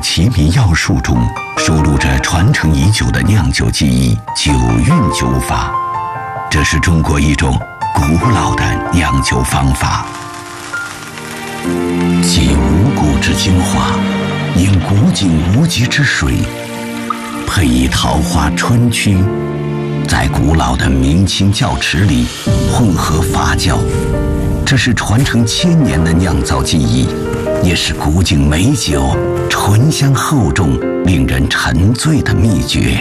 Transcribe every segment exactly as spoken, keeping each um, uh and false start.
奇民要术中收录着传承已久的酿酒技艺——九韵酒法。这是中国一种古老的酿酒方法，集五谷之精华，饮古井无极之水，配以桃花春曲，在古老的明清窖池里混合发酵。这是传承千年的酿造技艺，也是古井美酒醇香厚重、令人沉醉的秘诀。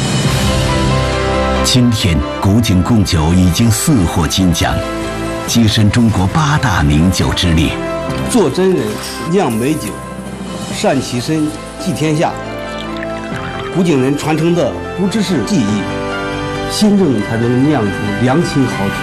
今天，古井贡酒已经四获金奖，跻身中国八大名酒之列。 做真人，酿美酒，善其身，济天下。古井人传承的不只是技艺，心正才能酿出良情好酒。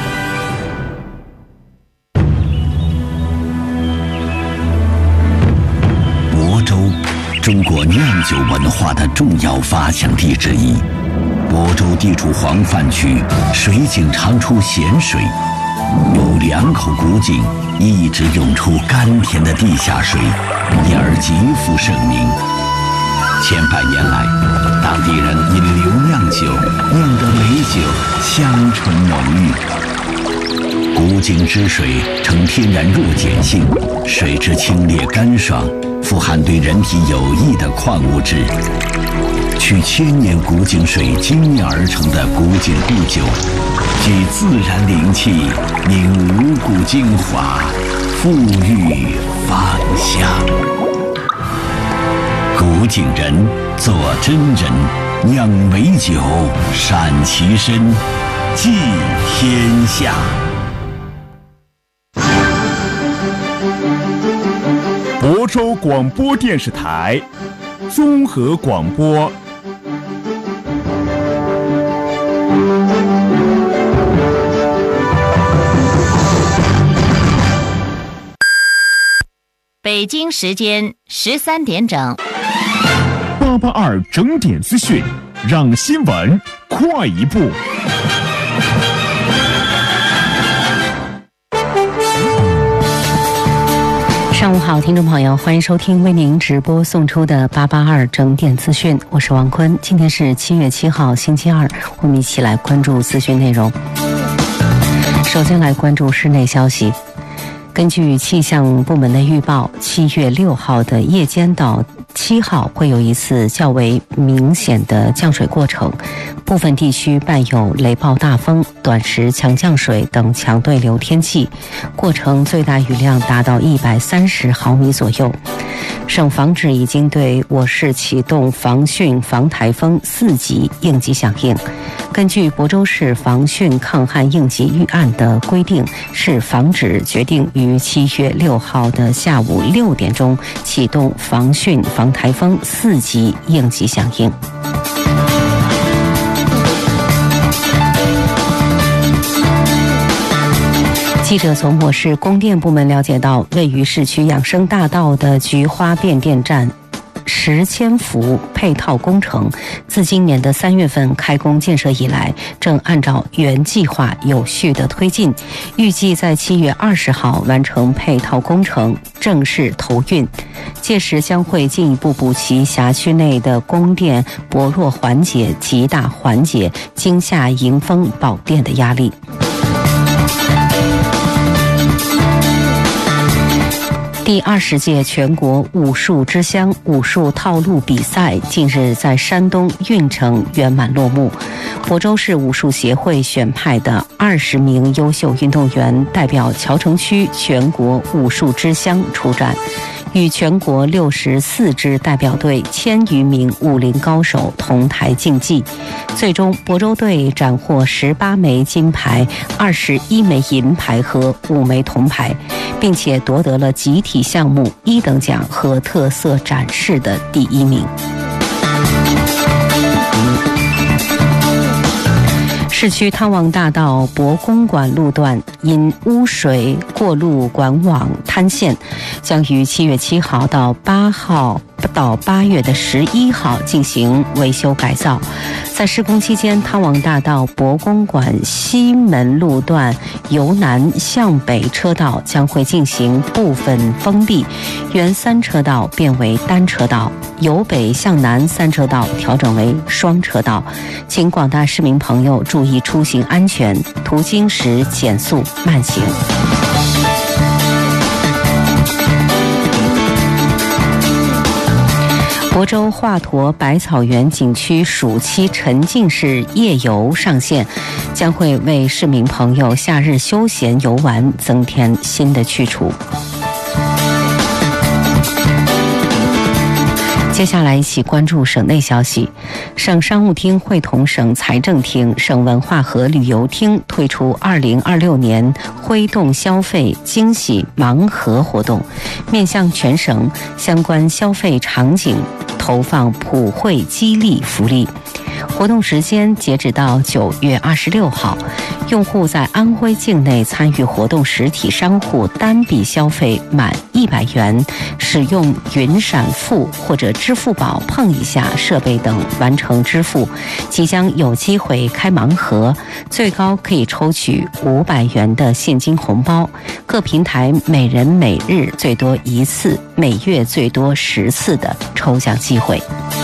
亳州，中国酿酒文化的重要发祥地之一。亳州地处黄泛区，水井常出咸水，有两口古井一直涌出甘甜的地下水，因而极负盛名。千百年来，当地人因留酿酒，酿得美酒香醇浓郁。古井之水呈天然弱碱性，水质清冽干爽，富含对人体有益的矿物质。取千年古井水精酿而成的古井故酒，具自然灵气，凝五谷精华，馥郁芳香。古井人做真人，酿美酒，善其身，济天下。 亳州广播电视台综合广播。 北京时间十三点整， 八八二整点资讯，让新闻快一步。 上午好，听众朋友，欢迎收听为您直播送出的八八二整点资讯，我是王坤。今天是七月七号，星期二，我们一起来关注资讯内容。首先来关注室内消息。根据气象部门的预报，七月六号的夜间到七号会有一次较为明显的降水过程，部分地区伴有雷暴大风、短时强降水等强对流天气，过程最大雨量达到一百三十毫米左右。省防指已经对我市启动防汛防台风四级应急响应。根据亳州市防汛抗旱应急预案的规定，市防指决定于七月六号的下午六点钟启动防汛防台风四级应急响应。记者从我市供电部门了解到，位于市区养生大道的菊花变电站十千伏配套工程，自今年的三月份开工建设以来，正按照原计划有序的推进，预计在七月二十号完成配套工程，正式投运。届时将会进一步补齐辖区内的供电薄弱环节，极大缓解今夏迎风保电的压力。第二十届全国武术之乡武术套路比赛近日在山东运城圆满落幕。亳州市武术协会选派的二十名优秀运动员代表谯城区全国武术之乡出战，与全国六十四支代表队千余名武林高手同台竞技。最终，亳州队斩获十八枚金牌、二十一枚银牌和五枚铜牌，并且夺得了集体项目一等奖和特色展示的第一名。市区汤王大道博公馆路段因污水过路管网坍陷，将于七月七号到八号到八月的十一号进行维修改造。在施工期间，汤王大道博公馆西门路段由南向北车道将会进行部分封闭，原三车道变为单车道。 由北向南三车道调整为双车道，请广大市民朋友注意出行安全，途经时减速慢行。亳州华佗百草园景区暑期沉浸式夜游上线，将会为市民朋友夏日休闲游玩增添新的去处。接下来一起关注省内消息。省商务厅会同省财政厅、省文化和旅游厅推出二零二六年挥动消费惊喜盲盒活动，面向全省相关消费场景投放普惠激励福利。活动时间截止到九月二十六号，用户在安徽境内参与活动实体商户单笔消费满一百元，使用云闪付或者支付宝碰一下设备等完成支付，即将有机会开盲盒，最高可以抽取五百元的现金红包。各平台每人每日最多一次，每月最多十次的抽奖机会。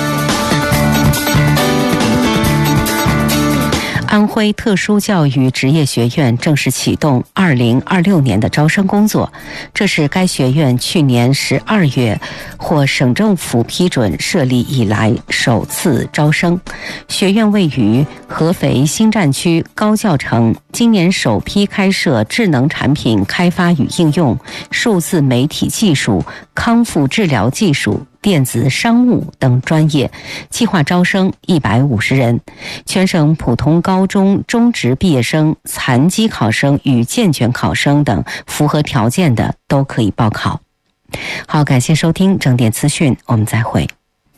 安徽特殊教育职业学院正式启动二零二六年的招生工作，这是该学院去年十二月获省政府批准设立以来首次招生。学院位于合肥新站区高教城，今年首批开设智能产品开发与应用、数字媒体技术、康复治疗技术、电子商务等专业，计划招生一百五十人。全省普通高中中职毕业生、残疾考生与健全考生等符合条件的都可以报考。好，感谢收听整点资讯，我们再会。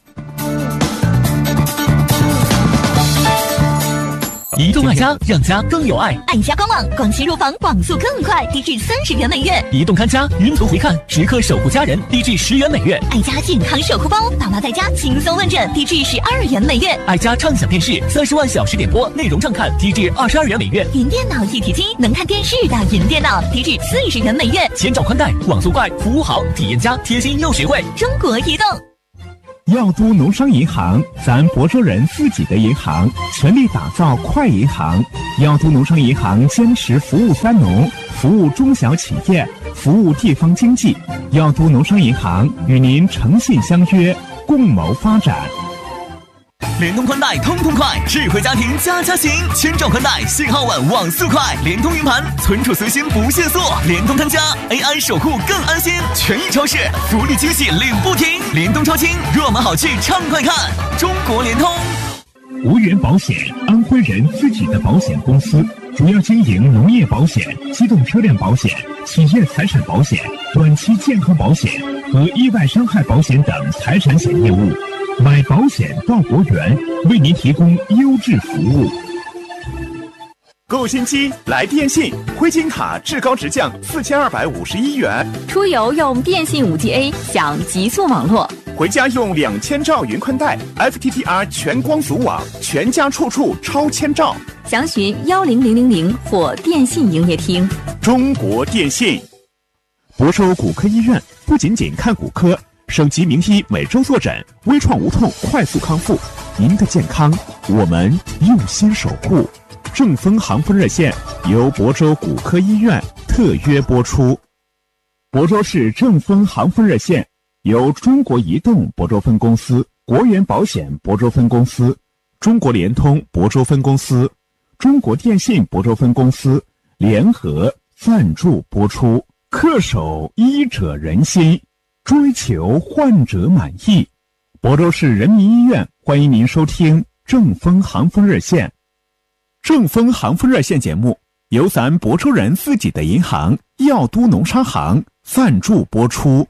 移动爱家，让家更有爱。 爱家官网，广西入房网速更快，低至三十元每月。 移动看家，云图回看，时刻守护家人，低至十元每月。 爱家健康守护包，爸妈在家轻松问诊，低至十二元每月。 爱家畅享电视，三十万小时点播，内容畅看，低至二十二元每月。 云电脑一体机，能看电视的云电脑，低至四十元每月。 千兆宽带，网速快，服务好，体验佳，贴心又实惠。 中国移动。 耀都农商银行，咱亳州人自己的银行，全力打造快银行。耀都农商银行坚持服务三农，服务中小企业，服务地方经济。耀都农商银行与您诚信相约，共谋发展。 联通宽带通通快，智慧家庭家家行，千兆宽带，信号稳，网速快，联通云盘，存储随心不限速，联通看家 A I 守护更安心，权益超市福利惊喜领不停，联通超轻，若买好去畅快看，中国联通。 无源保险，安徽人自己的保险公司，主要经营农业保险、机动车辆保险、企业财产保险、短期健康保险和意外伤害保险等财产险业务。买保险到国源，为您提供优质服务。 购新机来电信，灰金卡至高直降四千二百五十一元。 出游用电信 五 G A 享极速网络， 回家用两千兆云宽带 F T T R 全光阻网，全家处处超千兆。 详询幺零零零零或电信营业厅。 中国电信。 亳州骨科医院不仅仅看骨科，省级名医每周坐诊，微创无痛，快速康复。您的健康，我们用心守护。正风航风热线由亳州骨科医院特约播出。亳州市正风航风热线由中国移动亳州分公司、国源保险亳州分公司、中国联通亳州分公司、中国电信亳州分公司联合赞助播出。恪守医者仁心，追求患者满意。亳州市人民医院欢迎您收听正风航风热线。正风航风热线节目由咱亳州人自己的银行耀都农商行赞助播出。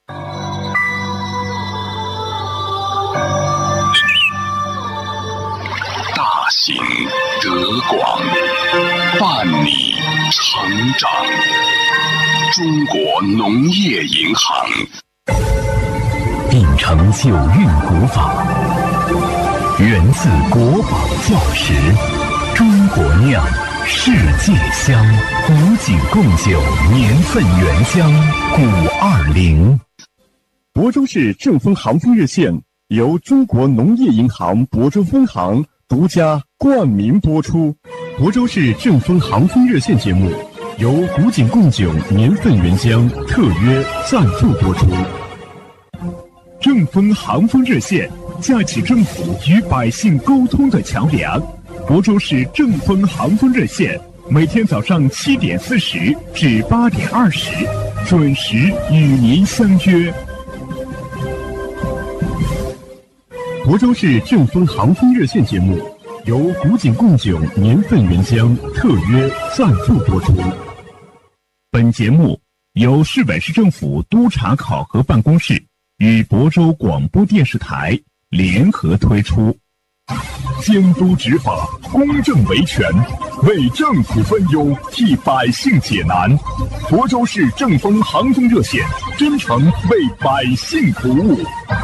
大行德广，伴你成长。中国农业银行秉承九韵古法，源自国宝教识，中国酿，世界香，古井贡酒，年份原香，古二零。 亳州市正风航风热线由中国农业银行亳州分行独家冠名播出。亳州市正风航风热线节目由古井贡酒年份原浆特约赞助播出。正风航风热线，架起政府与百姓沟通的桥梁。亳州市正风航风热线每天早上七点四十至八点二十，准时与您相约。亳州市正风航风热线节目由古井贡酒年份原浆特约赞助播出。本节目由市委市政府督查考核办公室与亳州广播电视台联合推出。监督执法，公正维权，为政府分忧，替百姓解难。亳州市正风航风热线，真诚为百姓服务。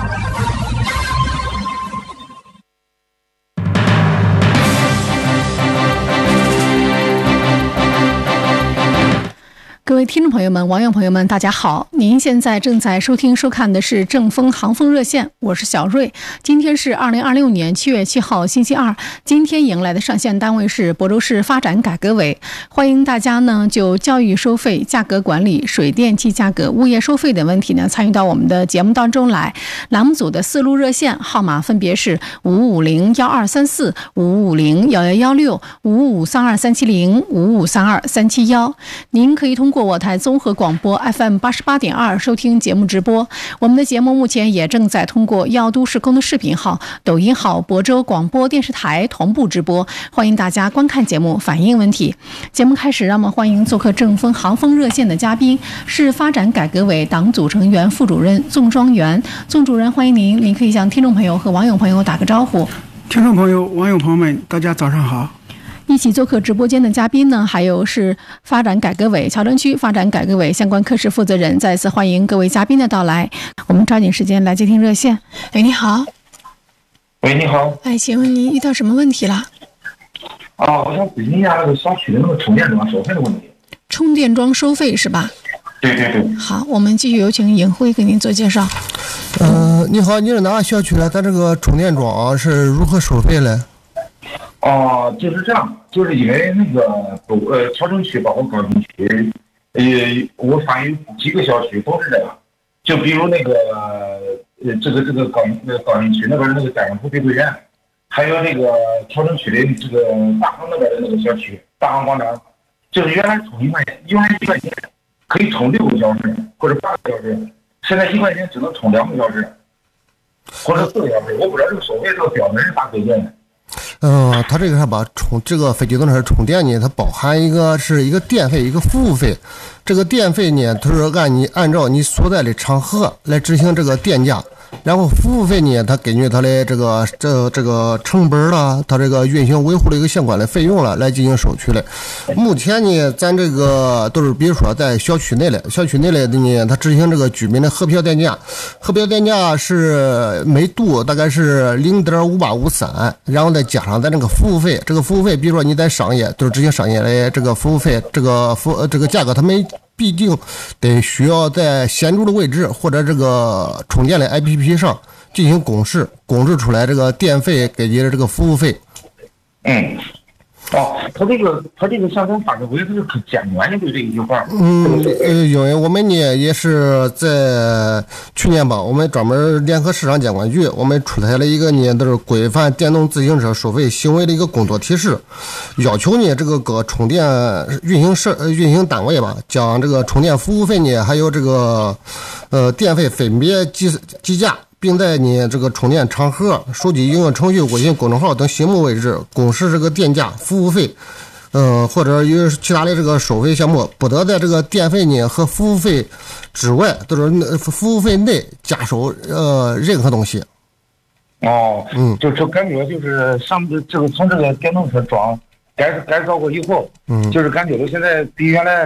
各位听众朋友们、网友朋友们，大家好！您现在正在收听、收看的是正风航风热线，我是小瑞。今天是二零二六年七月七号，星期二。今天迎来的上线单位是亳州市发展改革委，欢迎大家呢就教育收费、价格管理、水电气价格、物业收费等问题呢参与到我们的节目当中来。栏目组的四路热线号码分别是五五零幺二三四、五五零幺幺幺六、五五三二三七零、五五三二三七幺。您可以通过我台综合广播 F M 八十八点二收听节目直播。我们的节目目前也正在通过药都市公的视频号、抖音号、亳州广播电视台同步直播，欢迎大家观看节目，反映问题。节目开始，让我们欢迎做客正风航风热线的嘉宾，市发展改革委党组成员、副主任宋庄元。宋主任，欢迎您，您可以向听众朋友和网友朋友打个招呼。 听众朋友、网友朋友们，大家早上好。 一起做客直播间的嘉宾呢，还有是发展改革委桥城区发展改革委相关科室负责人。再次欢迎各位嘉宾的到来，我们抓紧时间来接听热线。喂，你好。 喂，你好。 哎，请问您遇到什么问题了？ 啊，我想咨询一下那个小区的那个充电桩收费的问题。 充电桩收费是吧？ 对对对。 好，我们继续有请尹辉给您做介绍。 呃，你好，你是哪个小区的？咱这个充电桩是如何收费的？ 哦、呃，就是这样，就是因为那个都呃桥城区包括高新区，呃，我发现几个小区都是这样，就比如那个呃这个这个高那个高新区那边那个家政服配对员，还有那个桥城区的这个大行那边的那个小区大行广场，就是原来充一块钱，原来一块钱可以充六个小时或者八个小时，现在一块钱只能充两个小时或者四个小时，我不知道这个收费这个标准是咋规定的。 嗯、呃，它这个啥吧，充这个非机动车充电呢，它包含一个是一个电费，一个服务费。这个电费呢，它是按你按照你所在的场合来执行这个电价，然后服务费呢，它根据它的这个这这个成本啦，它这个运行维护的一个相关的费用了来进行收取的。目前呢，咱这个都是比如说在小区内的，小区内的呢，它执行这个居民的核票电价，核票电价是每度大概是零点五八五三，然后再加上咱这个服务费，这个服务费，比如说你在商业都是执行商业的这个服务费，这个服这个价格它没必定得需要在显著的位置或者这个充电的 A P P 上进行公示，公示出来这个电费给你的这个服务费。 嗯，哦，他这个他这个像咱发改委他是可监管的对这一句话。 嗯，呃，因为我们呢也是在去年吧，我们专门联合市场监管局，我们出台了一个呢，都是规范电动自行车收费行为的一个工作提示，要求呢这个各充电运行社运行单位吧，将这个充电服务费呢，还有这个呃电费分别计计价。并在你这个充电场合、手机应用程序、微信公众号等醒目位置公示这个电价、服务费，呃，或者有其他的这个收费项目，不得在这个电费呢和服务费之外，都是服务费内加收呃任何东西。 哦， 嗯， 就就感觉就是上这个从这个电动车装改改造过以后， 嗯， 就是感觉到现在比原来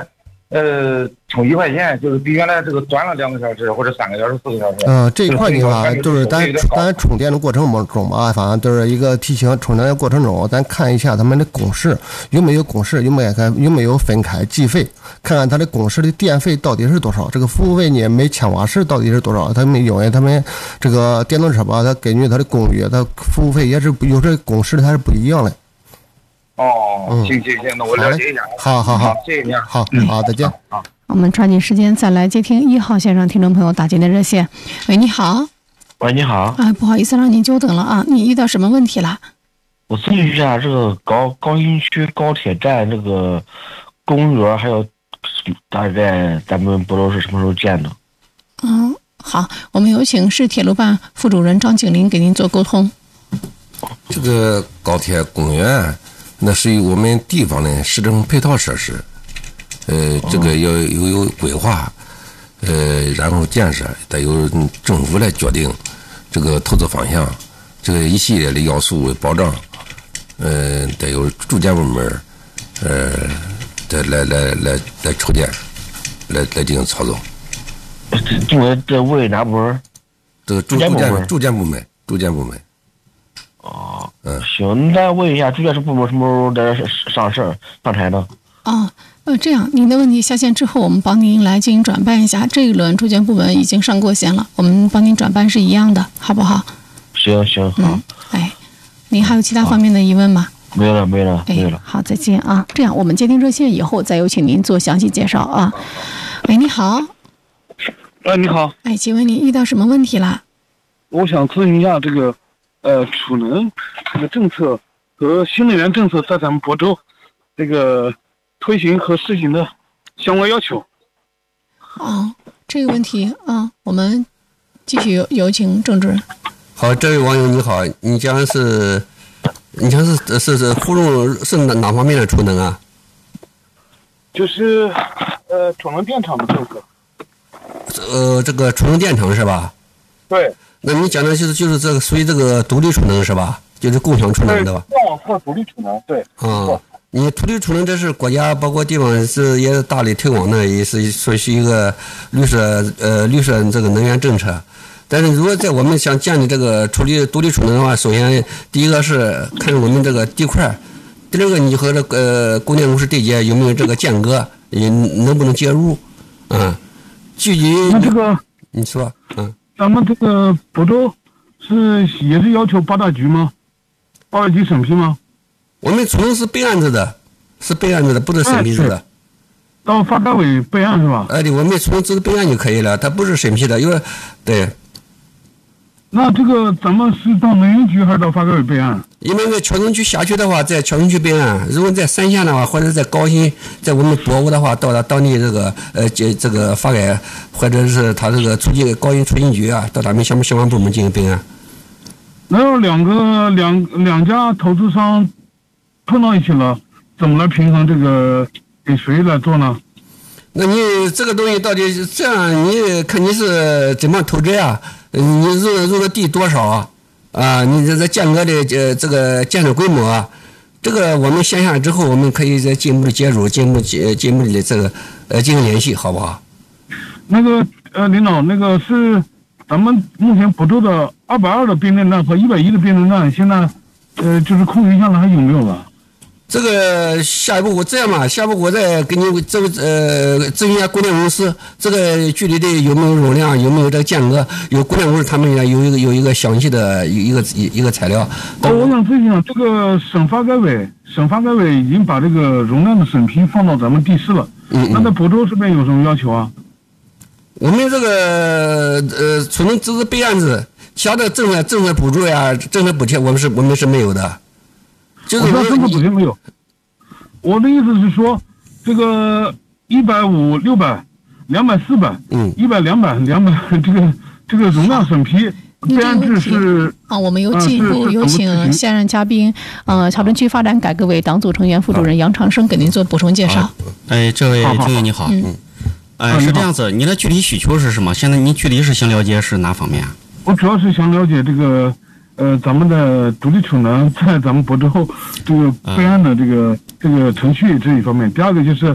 呃，充一块钱，就是比原来这个短了两个小时或者三个小时、四个小时。 嗯，这一块的话，就是咱咱充电的过程中吧，反正就是一个提醒，充电的过程中，咱看一下他们的公式有没有公式，有没有看有没有分开计费，看看它的公式的电费到底是多少，这个服务费呢每千瓦时到底是多少？他们因为他们这个电动车吧，它根据它的功率，它服务费也是有这公式它是不一样的。 哦， 嗯， 行行行，那我了解一下。 好好好， 谢谢你啊。 好，好，再见。 好， 我们抓紧时间再来接听一号线上听众朋友打进的热线。喂，你好。 喂，你好。 啊，不好意思让您久等了啊，你遇到什么问题了？ 我咨询一下这个高高新区高铁站这个公园，还有大概咱们不知道是什么时候建的。 嗯，好，我们有请市铁路办副主任张景林给您做沟通。 这个高铁公园那是由我们地方的市政配套设施，呃，这个要有有规划，呃，然后建设得由政府来决定这个投资方向，这个一系列的要素保障，呃，得由住建部门，呃，再来来来来筹建，来来进行操作。 这个这为哪部门？ 这个住住建住建部门，住建部门。 哦，嗯，行，那问一下，住建部门什么时候在上市上台呢？ 哦，呃，这样，您的问题下线之后，我们帮您来进行转办一下。这一轮住建部门已经上过线了，我们帮您转办是一样的，好不好？ 行行好。 嗯，哎，您还有其他方面的疑问吗？ 没了，没了，没了。 好，再见啊。这样，我们接听热线以后，再有请您做详细介绍啊。喂，你好。 哎，你好。 哎，请问您遇到什么问题啦？ 我想咨询一下这个。呃，储能这个政策和新能源政策在咱们亳州这个推行和实行的相关要求。 哦，这个问题啊，我们继续有有请郑主任。 好，这位网友你好，你讲是，你讲是是是湖州是哪哪方面的储能啊？ 就是呃储能电厂的政策。 呃，这个储能电厂是吧？ 对。 那你讲的就是就是这个属于这个独立储能是吧？就是共享储能对吧？ 电网或独立储能，对。 啊，你独立储能这是国家包括地方是也大力推广的，也是属于一个绿色呃绿色这个能源政策。但是如果在我们想建立这个处理独立储能的话，首先第一个是看我们这个地块，第二个你和这个呃供电公司对接有没有这个间隔，也能不能介入？啊，具体那这个你说嗯。 咱们这个亳州是也是要求八大局吗？八大局审批吗？ 我们储能是备案制的，是备案制的，不是审批制的。 到发改委备案是吧？ 哎，对，我们储能只是备案就可以了，它不是审批的，因为对。 那这个咱们是到能源局还是到发改委备案？ 因为在桥城区辖区的话，在桥城区备案；如果在三线的话，或者在高新，在我们亳州的话，到达当地这个呃这这个发改，或者是他这个促进高新促进局啊，到咱们相相关部门进行备案。 那要两个两两家投资商碰到一起了，怎么来平衡这个？给谁来做呢？ 那你这个东西到底是这样？你看你是怎么投资呀？你入入的地多少啊？啊，你这这间隔的呃这个建设规模啊，这个我们线下之后，我们可以再进一步的介入，进一步进进一步的这个呃进行联系，好不好？ 那个呃，领导，那个是咱们目前亳州的二百二的变电站和一百一的变电站，现在呃就是空余下来还有没有了？ 这个下一步我这样嘛，下一步我再给你这个呃咨询一下供电公司，这个具体的有没有容量，有没有这个间隔，有供电公司他们也有一个有一个详细的一个一个材料。 哦，我想咨询啊，这个省发改委，省发改委已经把这个容量的审批放到咱们地市了。 嗯嗯。 那在亳州这边有什么要求啊？ 我们这个呃储能只是备案制，其他的政策政策补助呀、政策补贴，我们是我们是没有的。 就是我政策补贴没有。我的意思是说，这个一百五、六百、两百、四百， 嗯， 一百、两百、两百，这个这个容量审批备案制是啊，我们有进一步有请现任嘉宾，呃，桥城区发展改革委党组成员、副主任杨长生给您做补充介绍。 哎，这位听友你好，嗯，哎，是这样子，你的具体需求是什么？现在您具体是想了解是哪方面？ 我主要是想了解这个。呃，咱们的独立储能在咱们亳州这个备案的这个、嗯、这个程序这一方面。第二个就是，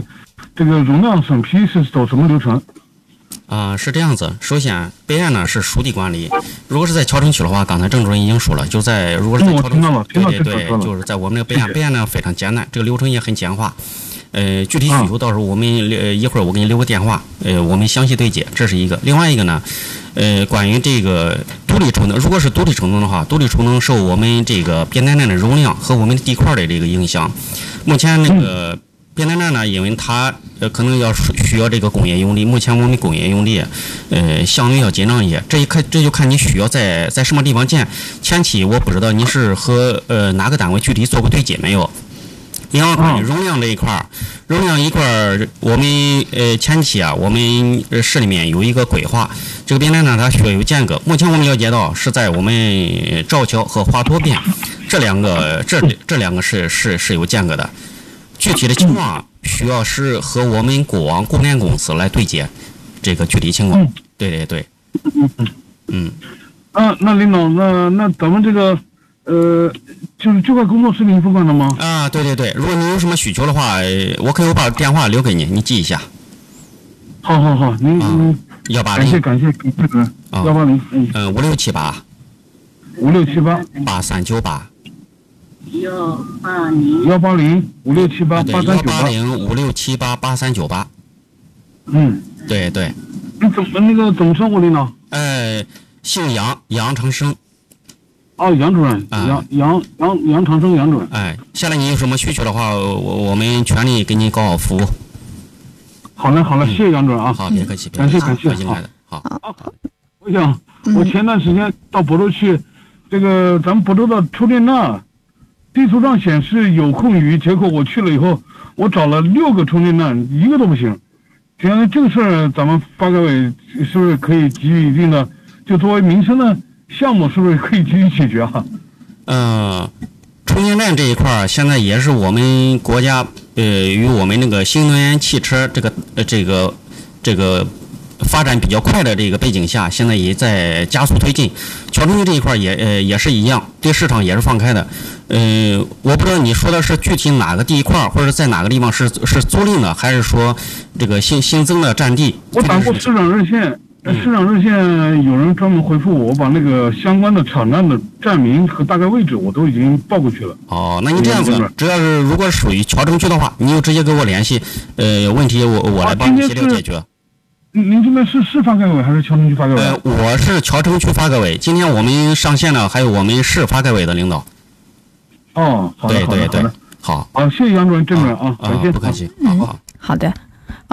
这个容量审批是走什么流程？ 啊、呃，是这样子。首先，备案呢是属地管理。如果是在桥城区的话，刚才郑主任已经说了，就在如果是在桥城区，对对对，就是在我们的备案，备案呢非常简单，这个流程也很简化。呃，具体需求到时候我们呃一会儿我给你留个电话，呃，我们详细对接，这是一个。另外一个呢，呃，关于这个独立储能，如果是独立储能的话，独立储能受我们这个变电站的容量和我们的地块的这个影响。目前那个变电站呢，因为它呃可能要需要这个工业用地，目前我们工业用地呃相对要紧张一些，这一看这就看你需要在在什么地方建。前期我不知道你是和呃哪个单位具体做过对接没有。另外关于容量这一块儿，容量一块儿，我们呃前期啊，我们市里面有一个规划，这个变电站它需要有间隔。目前我们了解到是在我们赵桥和华佗边这两个这这两个是是是有间隔的。具体的情况需要是和我们国网供电公司来对接这个具体情况。对对对， 嗯嗯嗯。 啊，那领导，那那咱们这个。呃，就是这块工作是您负责的吗？ 啊，对对对，如果你有什么需求的话，我可以把电话留给你，你记一下。 好好好，您您幺八零， 感谢感谢感谢，幺八零，嗯嗯，五六七八， 五六七八， 八三九八， 幺八零，幺八零五六七八八三九八， 幺八零五六七八八三九八。 嗯， 对对。 你怎么那个怎么称呼领导？ 呃，姓杨，杨长生。 哦，杨主任， 啊、 杨杨杨杨长生杨主任。 哎，下来你有什么需求的话，我我们全力给你搞好服务。 好嘞，好嘞，谢谢杨主任啊。 好，别客气， 感谢感谢。 好的，好。 我想，我前段时间到亳州去，这个咱们亳州的充电站，地图上显示有空余，结果我去了以后，我找了六个充电站，一个都不行。觉得这个事儿，咱们发改委是不是可以给予一定的，就作为民生的项目，是不是可以给予解决啊？ 呃，充电站这一块儿，现在也是我们国家呃与我们那个新能源汽车这个呃这个这个发展比较快的这个背景下，现在也在加速推进。桥城区这一块儿也呃也是一样，对市场也是放开的。呃，我不知道你说的是具体哪个地块儿，或者在哪个地方是是租赁的，还是说这个新新增的占地？ 我打过市长热线。市长热线有人专门回复我，我把那个相关的场站的站名和大概位置我都已经报过去了。 哦，那你这样子，只要是如果属于桥城区的话，你就直接跟我联系，呃，问题我我来帮你协调解决。 您这边是市发改委还是桥城区发改委？ 呃，我是桥城区发改委，今天我们上线了，还有我们市发改委的领导。 哦，好的， 对对对，好， 好，谢谢杨主任、郑主任啊，感谢， 不客气， 嗯， 好， 好的。